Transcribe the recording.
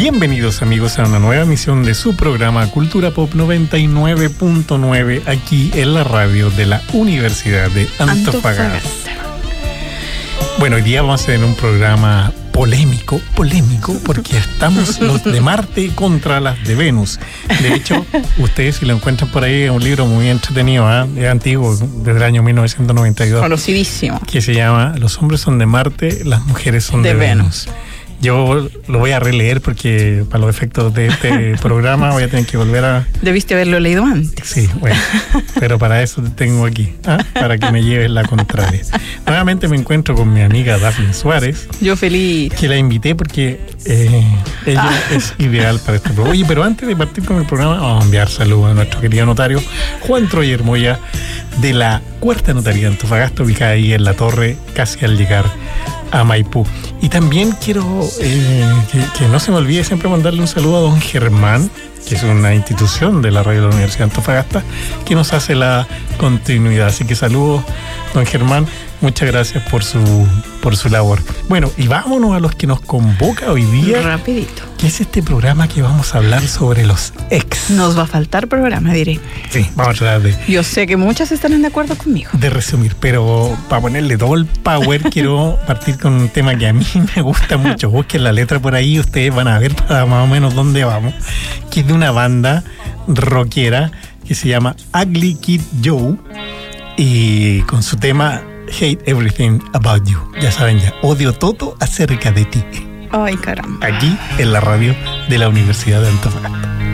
Bienvenidos amigos a una nueva emisión de su programa Cultura Pop 99.9 aquí en la radio de la Universidad de Antofagasta. Bueno, hoy día vamos a tener un programa polémico, porque estamos los de Marte contra las de Venus. De hecho, ustedes si lo encuentran por ahí, es un libro muy entretenido, es antiguo, desde el año 1992. Conocidísimo. Que se llama Los hombres son de Marte, las mujeres son de Venus. Yo lo voy a releer porque para los efectos de este programa voy a tener que volver a... Debiste haberlo leído antes. Sí, bueno, pero para eso te tengo aquí, para que me lleves la contraria. Nuevamente me encuentro con mi amiga Dafne Suárez. Yo feliz. Que la invité porque ella es ideal para este programa. Oye, pero antes de partir con el programa, vamos a enviar saludos a nuestro querido notario Juan Troyer Moya de la Cuarta Notaría de Antofagasta, ubicada ahí en la torre, casi al llegar a Maipú. Y también quiero que no se me olvide siempre mandarle un saludo a don Germán, que es una institución de la radio de la Universidad de Antofagasta, que nos hace la continuidad. Así que saludos, don Germán. Muchas gracias por su labor. Bueno, y vámonos a los que nos convoca hoy día. Rapidito. Que es este programa que vamos a hablar sobre los ex. Nos va a faltar programa, diré. Sí, vamos a tratar de... Yo sé que muchas estarán de acuerdo conmigo. De resumir, pero para ponerle todo el power, quiero partir con un tema que a mí me gusta mucho. Busquen la letra por ahí, ustedes van a ver para más o menos dónde vamos. Que es de una banda rockera que se llama Ugly Kid Joe. Y con su tema... Hate Everything About You. Ya saben, ya odio todo acerca de ti. Ay, caramba. Aquí en la radio de la Universidad de Antofagasta.